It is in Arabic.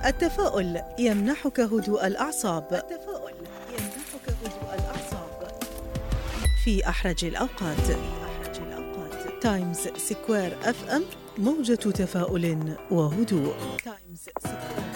التفاؤل يمنحك هدوء الأعصاب في أحرج الأوقات. تايمز سكوير FM، موجة تفاؤل وهدوء.